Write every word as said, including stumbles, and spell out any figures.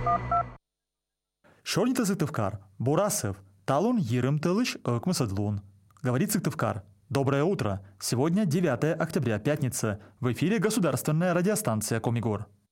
Шорнита Сыктывкар, Бурасов, Талун Ерым Тылыш Окмысадлун. Говорит Сыктывкар. Доброе утро. Сегодня девятое октября, пятница. В эфире государственная радиостанция Комигор.